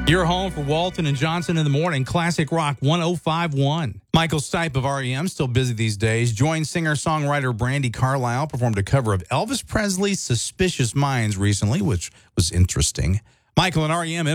You're home for Walton and Johnson in the morning. Classic Rock 105.1. Michael Stipe of REM, still busy these days, joined singer-songwriter Brandi Carlile, performed a cover of Elvis Presley's Suspicious Minds recently, which was interesting. Michael and REM